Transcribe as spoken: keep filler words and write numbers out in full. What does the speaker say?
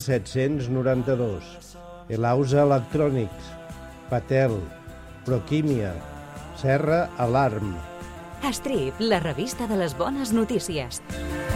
set-cents noranta-dos. Elausa Electrònics, Patel, Proquímia, Serra Alarm. Strip, la revista de les bones notícies.